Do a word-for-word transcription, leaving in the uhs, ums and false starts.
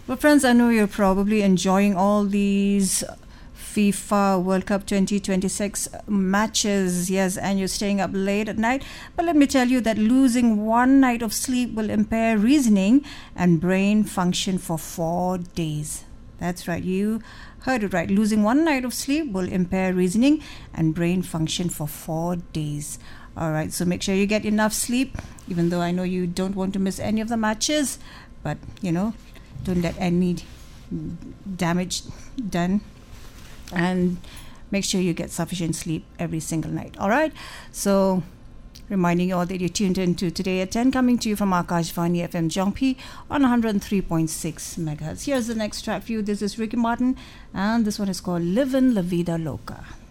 Well, friends, I know you're probably enjoying all these FIFA World Cup twenty twenty-six matches, yes, and you're staying up late at night. But let me tell you that losing one night of sleep will impair reasoning and brain function for four days. That's right, you heard it right. Losing one night of sleep will impair reasoning and brain function for four days. All right, so make sure you get enough sleep, even though I know you don't want to miss any of the matches, but, you know, don't let any damage done, and make sure you get sufficient sleep every single night. All right, so reminding you all that you're tuned in to Today at ten, coming to you from Akashvani F M Jongpi on one oh three point six megahertz. Here's the next track for you. This is Ricky Martin, and this one is called Livin' La Vida Loca.